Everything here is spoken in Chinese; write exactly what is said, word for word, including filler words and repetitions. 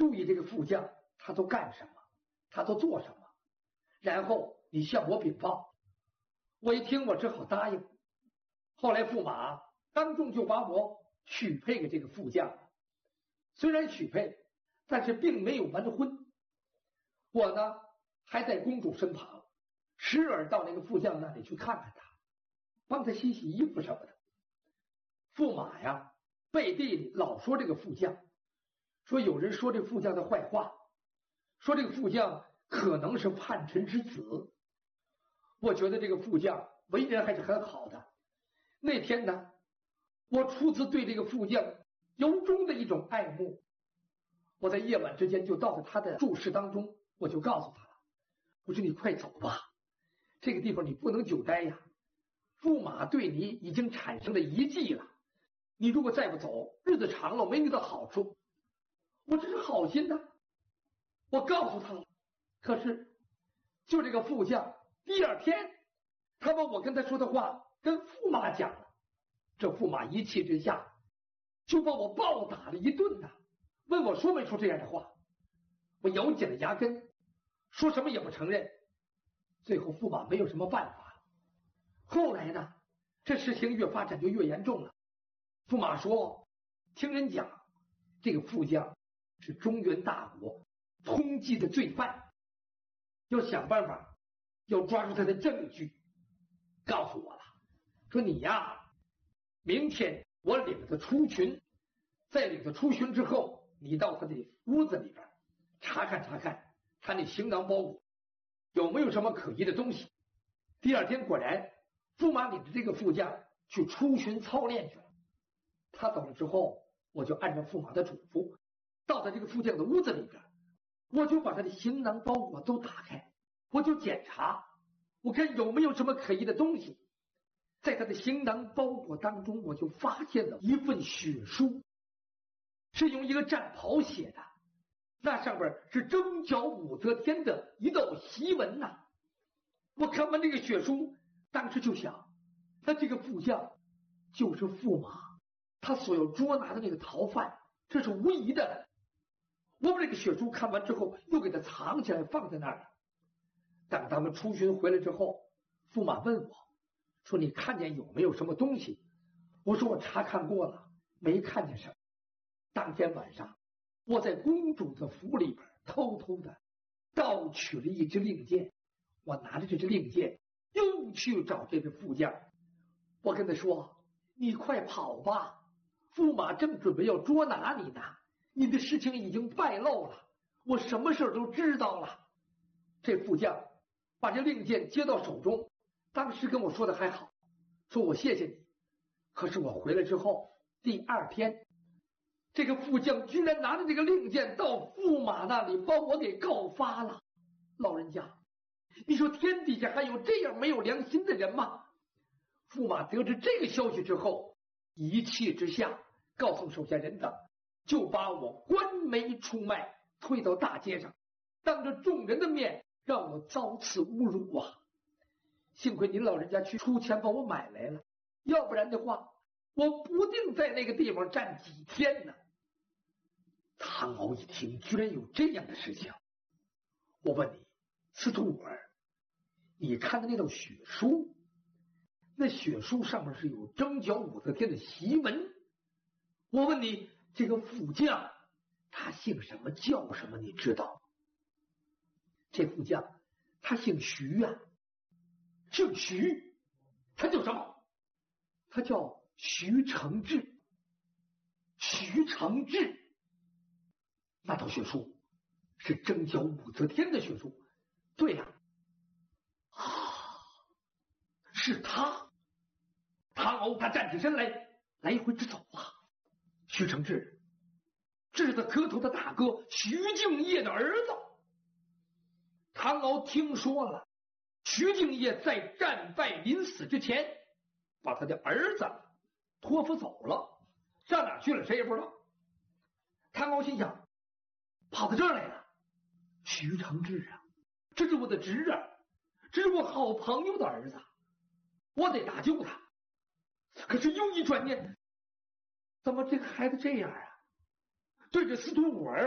注意这个副将他都干什么，他都做什么，然后你向我禀报。我一听，我只好答应。后来驸马当众就把我许配给这个副将了。虽然许配，但是并没有完婚。我呢还在公主身旁，时而到那个副将那里去看看他，帮他洗洗衣服什么的。驸马呀背地里老说这个副将，说有人说这副将的坏话，说这个副将可能是叛臣之子。我觉得这个副将为人还是很好的。那天呢，我出自对这个副将由衷的一种爱慕。我在夜晚之间就到了他的住室当中，我就告诉他了，我说你快走吧，这个地方你不能久待呀，驸马对你已经产生了疑忌了，你如果再不走，日子长了没你的好处。我这是好心的，我告诉他了。可是就这个副将第二天，他把我跟他说的话跟驸马讲了，这驸马一气之下就把我暴打了一顿呐，问我说没说这样的话。我咬紧了牙根，说什么也不承认。最后驸马没有什么办法。后来呢，这事情越发展就越严重了。驸马说，听人讲这个副将是中原大国通缉的罪犯，要想办法要抓住他的证据。告诉我了，说你呀，明天我领他出巡，在领他出巡之后，你到他的屋子里边查看查看他那行囊包裹有没有什么可疑的东西。第二天果然，驸马领着这个副将去出巡操练去了。他走了之后，我就按照驸马的嘱咐，到他这个副将的屋子里边，我就把他的行囊包裹都打开，我就检查，我看有没有什么可疑的东西。在他的行囊包裹当中，我就发现了一份血书，是用一个战袍写的，那上边是征剿武则天的一道檄文呐、啊。我看完这个血书，当时就想，那这个副将就是驸马他所要捉拿的那个逃犯，这是无疑的。我把这个血书看完之后，又给他藏起来放在那儿了。等他们出巡回来之后，驸马问我说，你看见有没有什么东西？我说我查看过了，没看见什么。当天晚上，我在公主的府里边偷偷的盗取了一支令箭，我拿着这支令箭又去找这个副将，我跟他说，你快跑吧，驸马正准备要捉拿你呢，你的事情已经败露了，我什么事都知道了。这副将把这令箭接到手中，当时跟我说的还好，说我谢谢你。可是我回来之后，第二天这个副将居然拿着这个令箭到驸马那里把我给告发了。老人家，你说天底下还有这样没有良心的人吗？驸马得知这个消息之后，一气之下告诉手下人等，就把我关眉出卖，推到大街上，当着众人的面让我遭此侮辱啊！幸亏您老人家去出钱把我买来了，要不然的话，我不定在那个地方站几天呢。唐敖一听，居然有这样的事情。我问你，司徒五儿，你看的那道血书，那血书上面是有征剿武则天的檄文。我问你，这个副将他姓什么叫什么？你知道？这副将他姓徐啊，姓徐，他叫什么？他叫徐承志。徐承志，那套血书是征剿武则天的血书。对呀、啊，啊，是他。唐敖他站起身来，来回直走啊。徐承志，这是他磕头的大哥徐敬业的儿子。唐敖听说了，徐敬业在战败临死之前，把他的儿子托付走了，上哪去了谁也不知道。唐敖心想，跑到这儿来了，徐承志啊，这是我的侄儿，这是我好朋友的儿子，我得搭救他。可是又一转念，怎么这个孩子这样啊？对着司徒五儿